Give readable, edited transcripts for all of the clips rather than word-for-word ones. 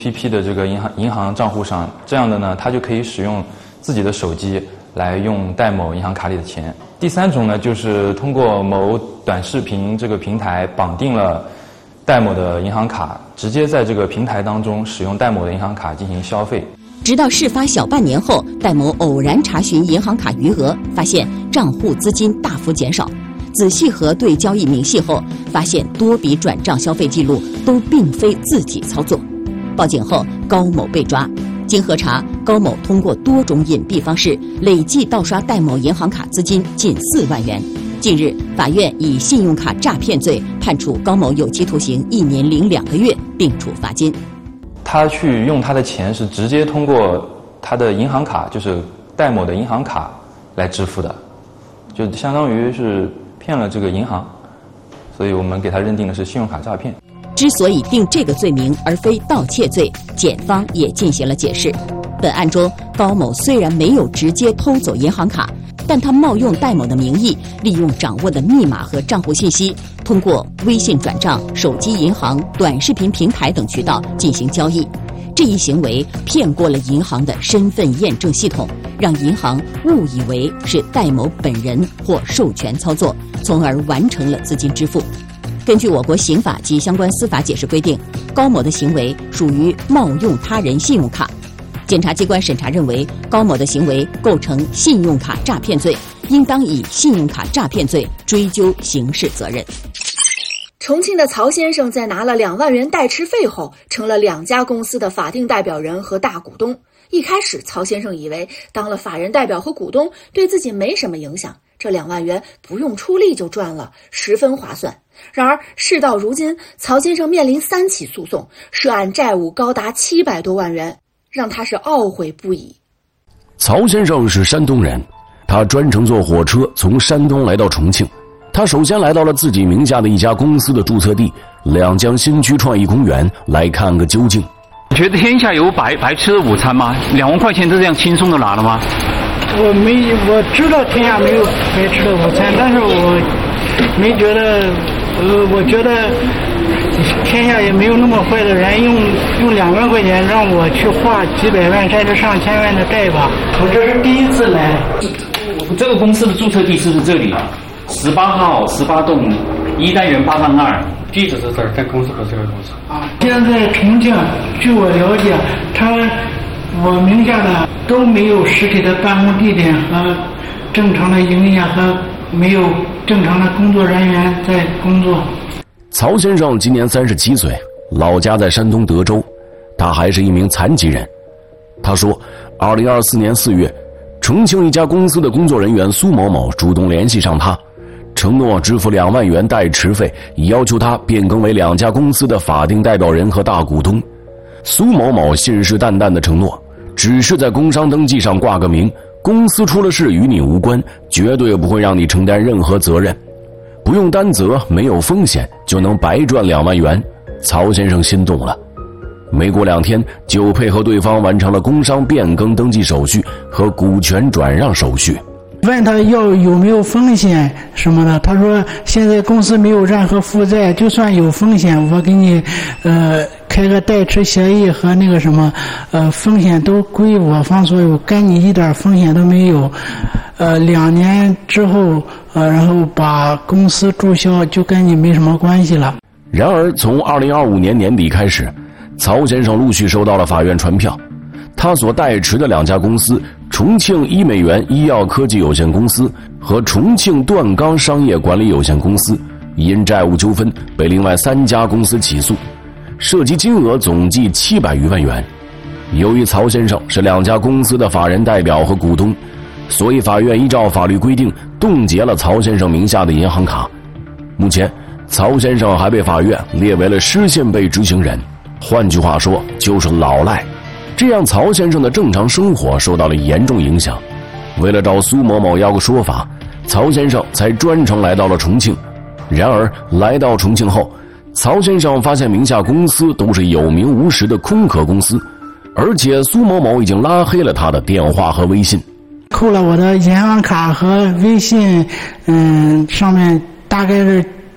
PP 的这个银行账户上，这样的呢，他就可以使用自己的手机来用戴某银行卡里的钱。第三种呢，就是通过某短视频这个平台绑定了戴某的银行卡，直接在这个平台当中使用戴某的银行卡进行消费。 直到事发小半年后，戴某偶然查询银行卡余额，发现账户资金大幅减少。仔细核对交易明细后，发现多笔转账消费记录都并非自己操作。报警后，高某被抓。经核查，高某通过多种隐蔽方式累计盗刷戴某银行卡资金近4万元。近日，法院以信用卡诈骗罪判处高某有期徒刑1年零2个月，并处罚金。 他去用他的钱是直接通过他的银行卡，就是戴某的银行卡来支付的，就相当于是骗了这个银行，所以我们给他认定的是信用卡诈骗。 之所以定这个罪名而非盗窃罪，检方也进行了解释。本案中，高某虽然没有直接偷走银行卡，但他冒用戴某的名义，利用掌握的密码和账户信息，通过微信转账、手机银行、短视频平台等渠道进行交易。这一行为骗过了银行的身份验证系统，让银行误以为是戴某本人或授权操作，从而完成了资金支付。根据我国刑法及相关司法解释规定，高某的行为属于冒用他人信用卡。检察机关审查认为，高某的行为构成信用卡诈骗罪，应当以信用卡诈骗罪追究刑事责任。 重庆的曹先生在拿了2万元代持费后，成了2家公司的法定代表人和大股东。一开始，曹先生以为当了法人代表和股东对自己没什么影响，这2万元不用出力就赚了，十分划算。然而事到如今，曹先生面临3起诉讼，涉案债务高达700多万元，让他是懊悔不已。 曹先生是山东人，他专程坐火车从山东来到重庆。他首先来到了自己名下的一家公司的注册地两江新区创意公园来看个究竟。 觉得天下有白吃的午餐吗？2万块钱都这样轻松的拿了吗？ 我知道天下没有白吃的午餐，但是我没觉得，我觉得天下也没有那么坏的人用2万块钱让我去花几百万甚至上千万的债吧。我这是第一次来。 这个公司的注册地是不是这里？18号18栋1单元8杠2，地址是这儿，但公司不是这个公司。 现在重庆，据我了解，我名下的都没有实体的办公地点和正常的营业，和没有正常的工作人员在工作。 曹先生今年37岁，老家在山东德州，他还是一名残疾人。他说2024年4月，重庆一家公司的工作人员苏某某主动联系上他，承诺支付2万元代持费，要求他变更为2家公司的法定代表人和大股东。苏某某信誓旦旦地承诺，只是在工商登记上挂个名，公司出了事与你无关，绝对不会让你承担任何责任，不用担责，没有风险，就能白赚2万元。曹先生心动了，没过2天就配合对方完成了工商变更登记手续和股权转让手续。 问他有没有风险什么的，他说现在公司没有任何负债，就算有风险我给你开个代持协议和那个什么风险都归我方所有，跟你一点风险都没有。2年之后然后把公司注销，就跟你没什么关系了。 然而从2025年年底开始，曹先生陆续收到了法院传票，他所代持的2家公司重庆医美元医药科技有限公司和重庆段钢商业管理有限公司因债务纠纷被另外3家公司起诉，涉及金额总计700余万元。由于曹先生是2家公司的法人代表和股东，所以法院依照法律规定冻结了曹先生名下的银行卡。目前曹先生还被法院列为了失信被执行人，换句话说就是老赖。这样曹先生的正常生活受到了严重影响。为了找苏某某要个说法，曹先生才专程来到了重庆。然而来到重庆后，曹先生发现名下公司都是有名无实的空壳公司，而且苏某某已经拉黑了他的电话和微信， 扣了我的银行卡和微信，上面大概是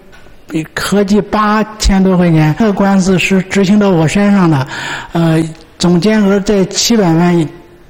合计8000多块钱。这个官司是执行到我身上的，总金额在700万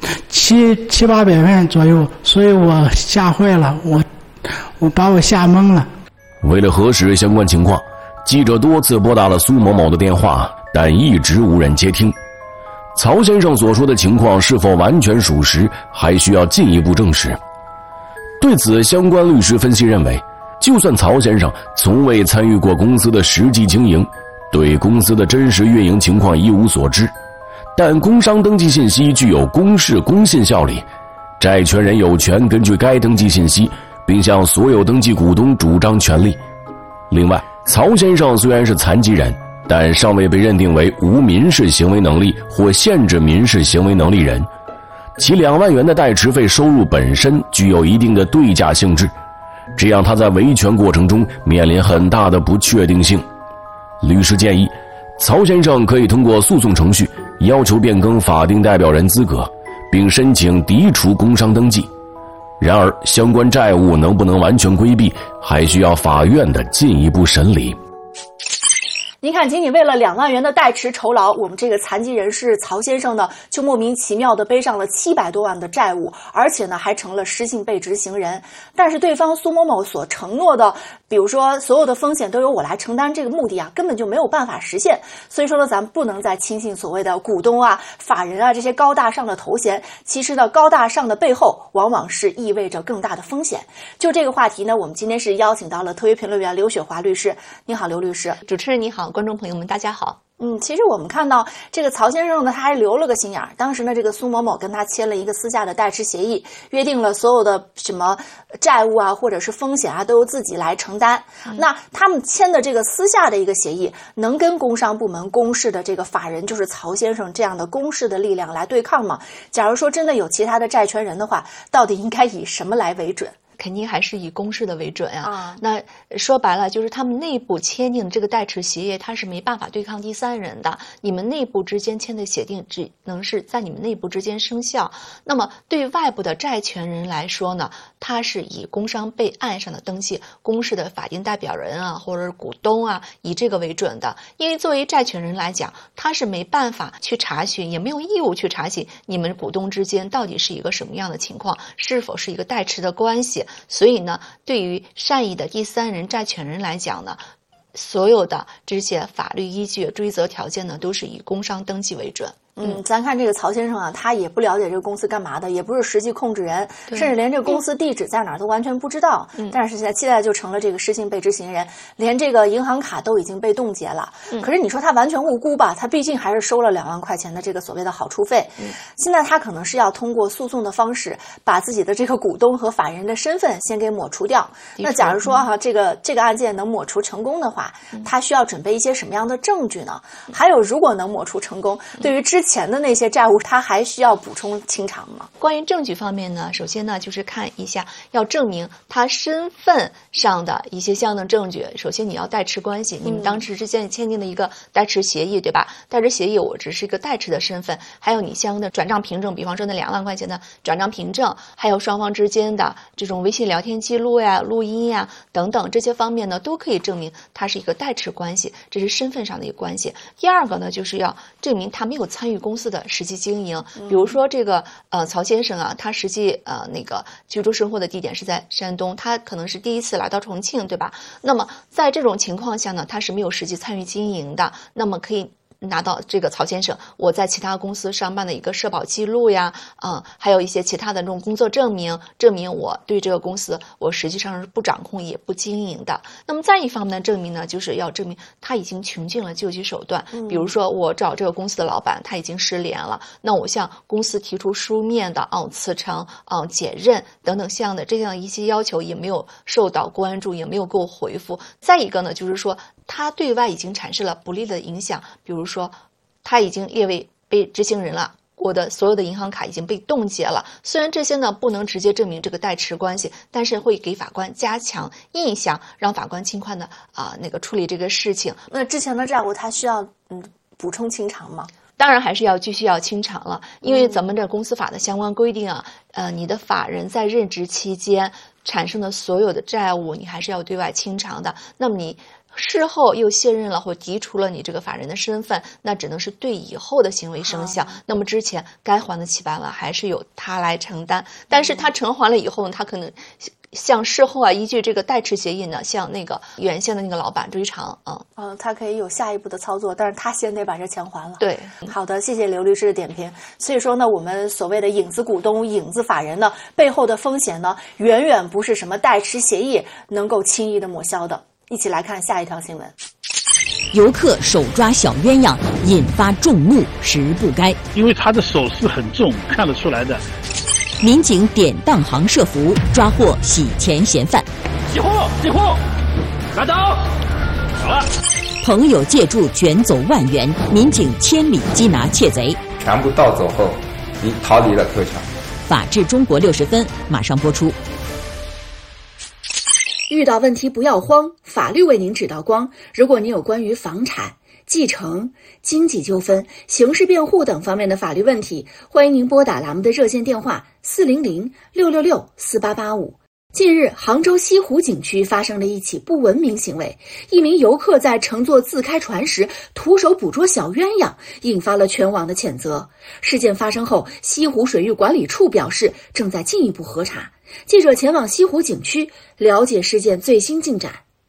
，700-800万左右，所以我吓坏了，我把我吓懵了。 为了核实相关情况，记者多次拨打了苏某某的电话，但一直无人接听。曹先生所说的情况是否完全属实，还需要进一步证实。对此，相关律师分析认为，就算曹先生从未参与过公司的实际经营，对公司的真实运营情况一无所知，但工商登记信息具有公示公信效力，债权人有权根据该登记信息并向所有登记股东主张权利。另外，曹先生虽然是残疾人，但尚未被认定为无民事行为能力或限制民事行为能力人，其2万元的代持费收入本身具有一定的对价性质，这样他在维权过程中面临很大的不确定性。律师建议，曹先生可以通过诉讼程序要求变更法定代表人资格，并申请涤除工商登记。然而，相关债务能不能完全规避，还需要法院的进一步审理。 您看，仅仅为了2万元的代持酬劳，我们这个残疾人士曹先生呢，就莫名其妙的背上了700多万的债务，而且呢，还成了失信被执行人。但是对方苏某某所承诺的，比如说所有的风险都由我来承担，这个目的啊，根本就没有办法实现。所以说呢，咱们不能再轻信所谓的股东啊、法人啊这些高大上的头衔。其实呢，高大上的背后，往往是意味着更大的风险。就这个话题呢，我们今天是邀请到了特约评论员刘雪华律师。你好，刘律师。 主持人你好，观众朋友们大家好。 其实我们看到这个曹先生呢，他还留了个心眼儿。当时呢，这个苏某某跟他签了一个私下的代持协议，约定了所有的什么债务啊，或者是风险啊，都由自己来承担。那他们签的这个私下的一个协议，能跟工商部门公示的这个法人，就是曹先生这样的公示的力量来对抗吗？假如说真的有其他的债权人的话，到底应该以什么来为准？ 肯定还是以公示的为准啊。那说白了就是他们内部签订的这个代持协议，它是没办法对抗第三人的。你们内部之间签的协定只能是在你们内部之间生效。那么对外部的债权人来说呢，他是以工商备案上的登记公示的法定代表人啊，或者是股东啊，以这个为准的。因为作为债权人来讲，他是没办法去查询，也没有义务去查询你们股东之间到底是一个什么样的情况，是否是一个代持的关系。所以呢，对于善意的第三人债权人来讲呢，所有的这些法律依据、追责条件呢，都是以工商登记为准。 咱看这个曹先生啊，他也不了解这个公司干嘛的，也不是实际控制人，甚至连这个公司地址在哪儿都完全不知道。但是现在就成了这个失信被执行人，连这个银行卡都已经被冻结了。可是你说他完全无辜吧？他毕竟还是收了2万块钱的这个所谓的好处费。现在他可能是要通过诉讼的方式，把自己的这个股东和法人的身份先给抹除掉。那假如说这个案件能抹除成功的话，他需要准备一些什么样的证据呢？还有，如果能抹除成功，对于之前的那些债务，他还需要补充清偿吗？ 关于证据方面呢，首先呢就是看一下，要证明他身份上的一些相应的证据。首先你要代持关系，你们当时之间签订的一个代持协议，对吧？代持协议我只是一个代持的身份，还有你相应的转账凭证，比方说那2万块钱的转账凭证，还有双方之间的这种微信聊天记录呀、录音呀等等，这些方面呢都可以证明他是一个代持关系，这是身份上的一个关系。第二个呢，就是要证明他没有参与公司的实际经营。比如说这个曹先生啊，他实际那个居住生活的地点是在山东，他可能是第一次来到重庆，对吧？那么在这种情况下呢，他是没有实际参与经营的，那么可以拿到这个曹先生我在其他公司上班的一个社保记录呀，还有一些其他的这种工作证明，证明我对这个公司我实际上是不掌控也不经营的。那么再一方面的证明呢，就是要证明他已经穷尽了救济手段。比如说我找这个公司的老板，他已经失联了，那我向公司提出书面的辞呈、解任等等这样一些要求，也没有受到关注，也没有给我回复。再一个呢，就是说他对外已经产生了不利的影响，比如说他已经列为被执行人了，我的所有的银行卡已经被冻结了。虽然这些呢不能直接证明这个代持关系，但是会给法官加强印象，让法官尽快的处理这个事情。 那之前的债务他需要补充清偿吗？ 当然还是要继续要清偿了，因为咱们这公司法的相关规定啊，你的法人在任职期间产生的所有的债务，你还是要对外清偿的。那么你事后又卸任了或剔除了你这个法人的身份，那只能是对以后的行为生效。那么之前该还的700万还是由他来承担，但是他偿还了以后呢，他可能向事后依据这个代持协议呢，向那个原先的那个老板追偿他可以有下一步的操作，但是他先得把这钱还了。 对， 好的，谢谢刘律师的点评。所以说呢，我们所谓的影子股东、影子法人呢，背后的风险呢，远远不是什么代持协议能够轻易的抹消的。一起来看下一条新闻。 游客手抓小鸳鸯，引发众怒，实不该。 因为他的手势很重，看得出来的。 民警典当行设伏，抓获洗钱嫌犯。 起货，起货，拿走，好了。 朋友借助卷走1万元，民警千里缉拿窃贼。 全部盗走后，逃离了特抢。 法治中国60分马上播出。 遇到问题不要慌，法律为您指导光。如果您有关于房产、继承、经济纠纷、刑事辩护等方面的法律问题，欢迎您拨打栏目的热线电话400-666-4885。近日，杭州西湖景区发生了一起不文明行为，一名游客在乘坐自开船时徒手捕捉小鸳鸯，引发了全网的谴责。事件发生后，西湖水域管理处表示正在进一步核查。记者前往西湖景区了解事件最新进展。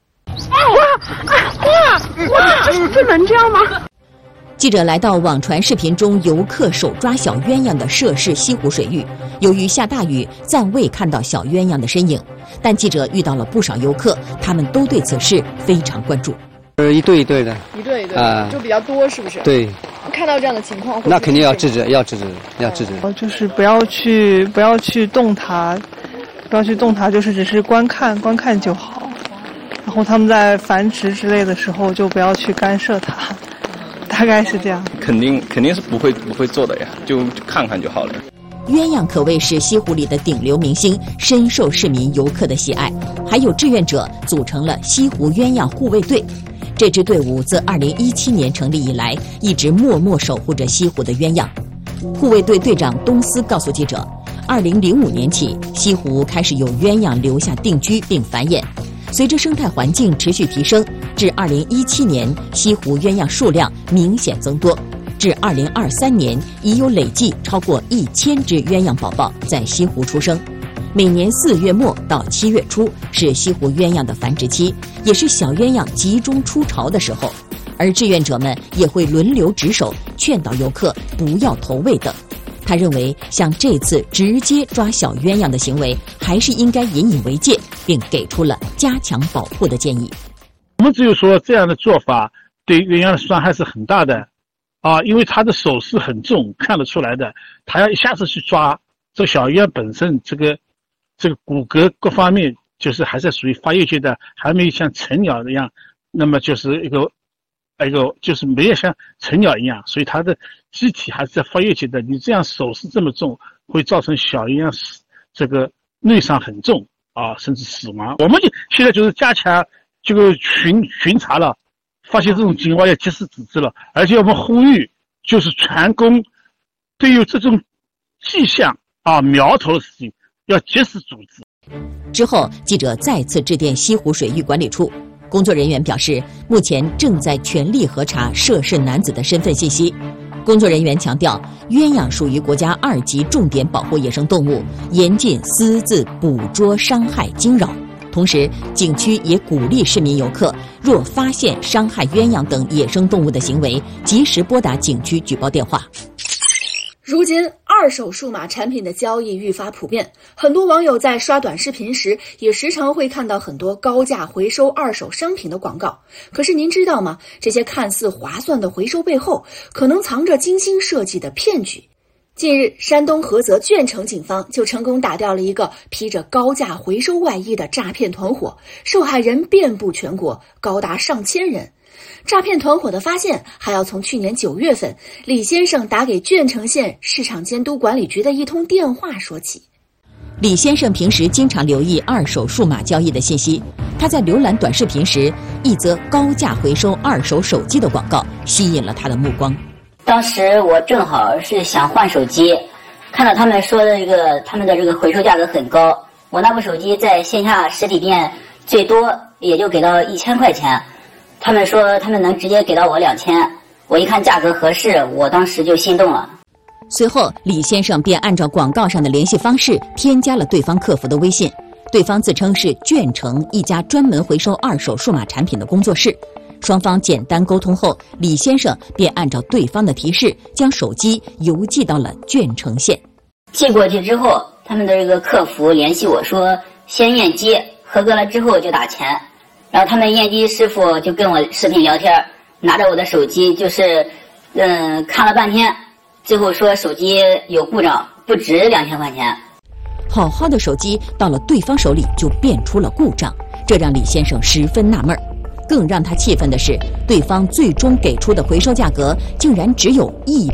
这能这样吗？ 记者来到网传视频中游客手抓小鸳鸯的涉事西湖水域，由于下大雨，暂未看到小鸳鸯的身影。但记者遇到了不少游客，他们都对此事非常关注。 一对一对的， 一对一对的，就比较多，是不是？ 对。 看到这样的情况， 那肯定要制止，要制止。 就是不要去动它，就是只是观看就好。然后他们在繁殖之类的时候，就不要去干涉它，大概是这样。 肯定是不会做的呀，就看看就好了。 鸳鸯可谓是西湖里的顶流明星，深受市民游客的喜爱。还有志愿者组成了西湖鸳鸯护卫队。这支队伍自2017年成立以来，一直默默守护着西湖的鸳鸯。护卫队队长东思告诉记者，2005年起，西湖开始有鸳鸯留下定居并繁衍。随着生态环境持续提升，至2017年，西湖鸳鸯数量明显增多。至2023年，已有累计超过1000只鸳鸯宝宝在西湖出生。每年4月末到7月初是西湖鸳鸯的繁殖期，也是小鸳鸯集中出巢的时候。而志愿者们也会轮流值守，劝导游客不要投喂等。他认为，像这次直接抓小鸳鸯的行为，还是应该引以为戒，并给出了加强保护的建议。 我们只有说这样的做法对鸳鸯的伤害是很大的因为他的手势很重，看得出来的。他要一下子去抓这个小鸳鸯本身，这个骨骼各方面就是还是属于发育阶段，还没有像成鸟一样，那么就是一个就是没有像成鸟一样，所以它的机体还是在发育阶段。你这样手势这么重，会造成小鸳鸯这个内伤很重甚至死亡。我们现在就是加强这个巡查了，发现这种情况要及时制止了，而且我们呼吁就是全公对于这种迹象苗头的事情要及时阻止。 之后，记者再次致电西湖水域管理处，工作人员表示，目前正在全力核查涉事男子的身份信息。工作人员强调，鸳鸯属于国家2级重点保护野生动物，严禁私自捕捉、伤害、惊扰。同时，景区也鼓励市民游客，若发现伤害鸳鸯等野生动物的行为，及时拨打景区举报电话。 如今，二手数码产品的交易愈发普遍，很多网友在刷短视频时，也时常会看到很多高价回收二手商品的广告。可是您知道吗？这些看似划算的回收背后，可能藏着精心设计的骗局。近日，山东菏泽鄄城警方就成功打掉了一个披着高价回收外衣的诈骗团伙，受害人遍布全国，高达上千人。诈骗团伙的发现还要从去年9月份李先生打给鄄城县市场监督管理局的一通电话说起。 李先生平时经常留意二手数码交易的信息，他在浏览短视频时，一则高价回收二手手机的广告吸引了他的目光。 当时我正好是想换手机，看到他们说的他们的这个回收价格很高，我那部手机在线下实体店最多也就给到1000块钱， 他们说他们能直接给到我2000，我一看价格合适，我当时就心动了。 随后，李先生便按照广告上的联系方式添加了对方客服的微信。对方自称是卷城一家专门回收二手数码产品的工作室。双方简单沟通后，李先生便按照对方的提示，将手机邮寄到了卷城县。 寄过去之后，他们的这个客服联系我说，先验机，合格了之后就打钱。然后他们验机师傅就跟我视频聊天，拿着我的手机就是看了半天，最后说手机有故障，不值2000块钱。 好好的手机到了对方手里就变出了故障，这让李先生十分纳闷。更让他气愤的是，对方最终给出的回收价格竟然只有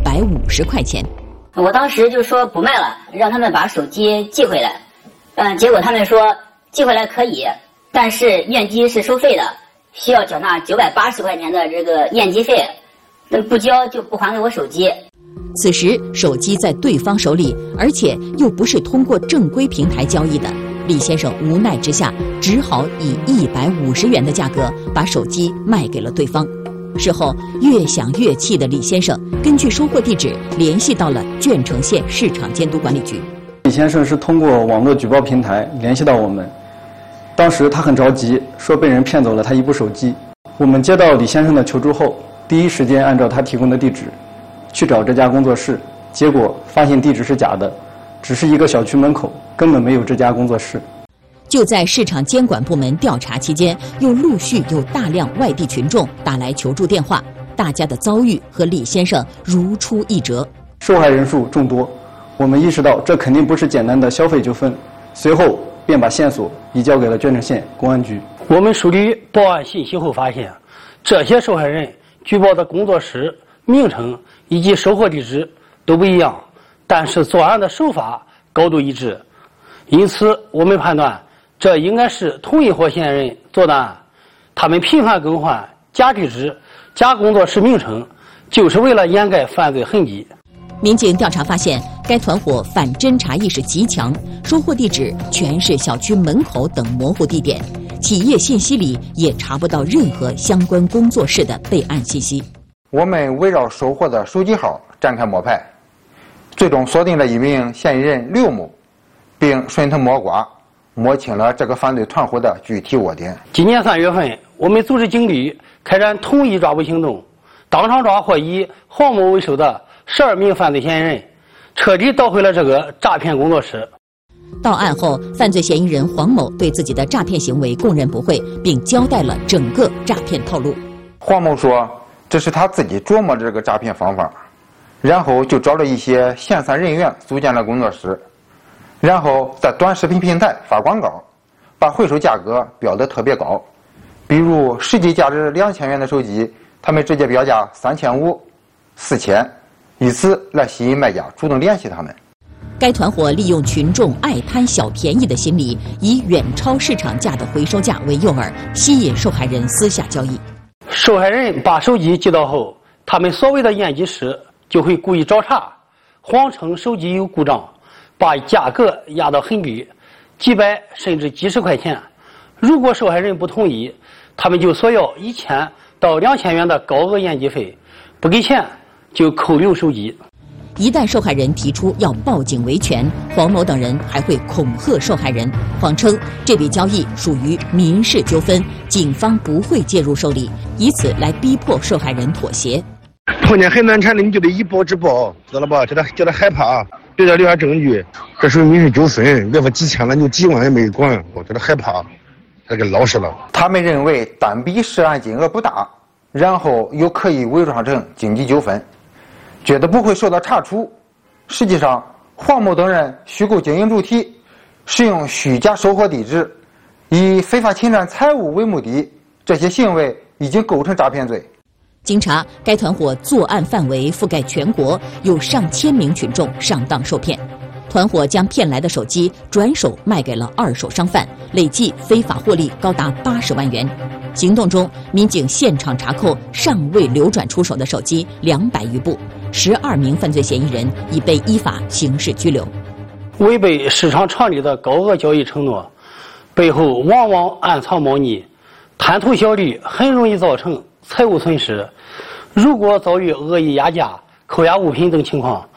150块钱。 我当时就说不卖了，让他们把手机寄回来。结果他们说寄回来可以，但是验机是收费的，需要缴纳980块钱的这个验机费，不交就不还给我手机。 此时手机在对方手里，而且又不是通过正规平台交易的，李先生无奈之下只好以150元的价格把手机卖给了对方。事后越想越气的李先生根据收货地址联系到了卷城县市场监督管理局。 李先生是通过网络举报平台联系到我们，当时他很着急，说被人骗走了他一部手机。我们接到李先生的求助后，第一时间按照他提供的地址去找这家工作室，结果发现地址是假的，只是一个小区门口，根本没有这家工作室。 就在市场监管部门调查期间，又陆续有大量外地群众打来求助电话，大家的遭遇和李先生如出一辙。 受害人数众多，我们意识到这肯定不是简单的消费纠纷，随后便把线索移交给了卷城县公安局。 我们梳理报案信息后发现，这些受害人举报的工作室名称以及收货地址都不一样，但是作案的手法高度一致，因此我们判断这应该是同一伙嫌疑人做的案。他们频繁更换假地址、假工作室名称，就是为了掩盖犯罪痕迹。 民警调查发现，该团伙反侦查意识极强，收货地址全是小区门口等模糊地点，企业信息里也查不到任何相关工作室的备案信息。 我们围绕收货的手机号展开摸排，最终锁定了一名嫌疑人刘某，并顺藤摸瓜摸清了这个犯罪团伙的具体窝点。 今年3月份，我们组织警力开展统一抓捕行动，当场抓获以黄某为首的12名犯罪嫌疑人，彻底捣毁了这个诈骗工作室。 到案后，犯罪嫌疑人黄某对自己的诈骗行为供认不讳，并交代了整个诈骗套路。 黄某说，这是他自己琢磨的这个诈骗方法，然后就找了一些闲散人员组建了工作室，然后在短视频平台发广告，把回收价格标得特别高，比如实际价值2000元的手机，他们直接标价3500、4000，以此来吸引卖家主动联系他们。 该团伙利用群众爱贪小便宜的心理，以远超市场价的回收价为诱饵，吸引受害人私下交易。 受害人把手机寄到后，他们所谓的验机师就会故意找茬，谎称手机有故障，把价格压到很低，几百甚至几十块钱。如果受害人不同意，他们就索要1000到2000元的高额验机费，不给钱就扣留手机。 一旦受害人提出要报警维权，黄某等人还会恐吓受害人，谎称这笔交易属于民事纠纷，警方不会介入受理，以此来逼迫受害人妥协。 碰见很难缠的，你就得以暴制暴，知道了吧？叫他害怕，对他留下证据，这属于民事纠纷，别说几千了，就几万也没管，我叫他害怕，他给老实了。 他们认为单笔涉案金额不大，然后又可以伪装成经济纠纷，觉得不会受到查处。实际上，黄某等人虚构经营主体，使用虚假收货地址，以非法侵占财物为目的，这些行为已经构成诈骗罪。 经查，该团伙作案范围覆盖全国，有上千名群众上当受骗。团伙将骗来的手机转手卖给了二手商贩，累计非法获利高达80万元。行动中，民警现场查扣尚未流转出手的手机200余部，12名犯罪嫌疑人已被依法刑事拘留。 违背市场常理的高额交易承诺，背后往往暗藏猫腻， 贪图小利很容易造成财务损失。如果遭遇恶意压价、扣押物品等情况，